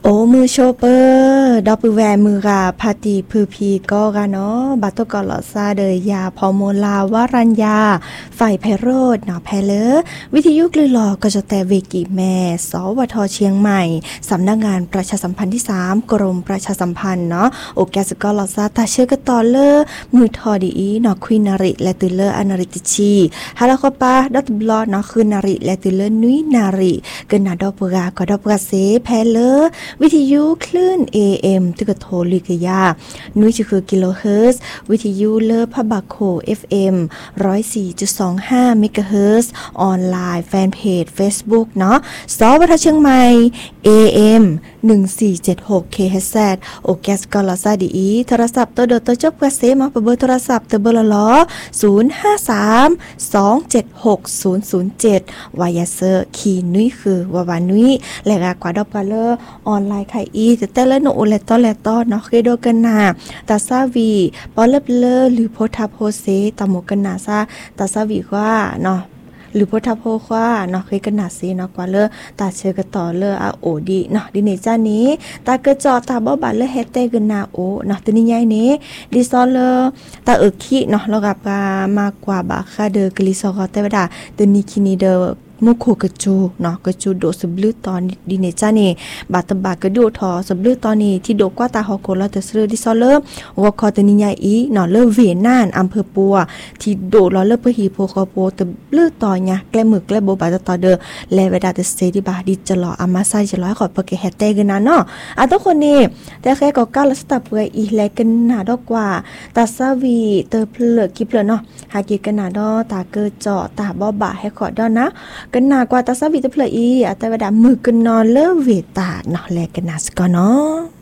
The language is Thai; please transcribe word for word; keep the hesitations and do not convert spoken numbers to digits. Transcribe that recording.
โอ้มือโชเปอร์ดอปแวมือกาพาติพือพีก็กะเนาะบัตโตกอลอซาเดยยาพอโมลาวารัญญาฝ่ายไพโรดเนาะแพเลอวิทยุกลือหลอก็จะแต่เวกิแม่สวทเชียงใหม่สำนักงานประชาสัมพันธ์ที่สามกรมประชาสัมพันธ์เนาะโอแกสกอลอซาตาเชื่อก็ต่อเลอมือทอดีอีเนาะควินาริและตุเลออนาริติชีฮาลาคอปาดอตบลอเนาะคือนาริและตุเลอนุยนาริเกินนาดอปกาก็ดอปกาเซแพเลอวิทยุคลื่น เอ เอ็ม ตึกโทลิกยานุ้ยจะคือกิโลเฮิรตซ์วิทยุเลอพะบาโค เอฟ เอ็ม หนึ่งร้อยสี่จุดสองห้า เมกะเฮิรตซ์ออนไลน์แฟนเพจ Facebook เนาะสวทเชียงใหม่ เอ เอ็ม หนึ่งสี่เจ็ดหก เค เอช แซด โอแกสกอลาซาดีอีโทรศัพท์ตัวเดตัวจบกระเซมาเบอร์โทรศัพท์ตัวเบอร์ละล้อศูนย์ ห้า สาม สอง เจ็ด หก ศูนย์ ศูนย์ เจ็ดวายาเซอร์คีนุ้ยคือวาวานุ้ยและกากว่าดอกกาเลอร์ออนไลน์ไข่อีแต่ละโนโอเลตอเลตอเนาะเคโดกันนาตาซาวีปอเลบเลอหรือโพทาโพเซตาโมกันนาซาตาซาวีว่าเนาะหรือโพทาโพว่าเนาะเคกันนาซีเนาะกว่าเลอตาเชื่อกันต่อเลออาโอดีเนาะดิเนจ้านี้ตาเกจอตาบ่บาเลอเฮเตกันนาโอเนาะตัวนี้ใหญ่นี้ดิซอเลอตาเออขี้เนาะแล้วกับมากกว่าบาคาเดอกลิซอก็แต่ว่าตัวนี้คินีเดอมุโคกระจูเนาะกระจูโดสบลือตอนดิเนจ้านี่บาตบากระดูทอสบลือตอนนี้ที่โดกว่าตาฮอกโกลาเตสเรดิซอเลอวอคอตนิยาอีเนาะเลอเวียนานอำเภอปัวที่โดลอเลอเปฮีโพคอโปตบลือตอนเนี่ยแกลมือแกลโบบาตตอเดอเลเวดาเตเซดิบาดิจะลออามาไซจะลอยขอเปเกเฮเตกันนะเนาะอ่ะทุกคนนี่แต่แค่ก็ก้าวลัสตาเปยอีแลกันหนาดอกกว่าตาซาวีเตอเพลกิเพลเนาะหากิกันหนาดอตาเกอเจาะตาบ่บาให้ขอดอนะกันหนากว่าตาซาวีเตอเพลอีอะแต่ว่าดามือกันนอนเลอเวตาเนาะแลกันนาสกอเนาะ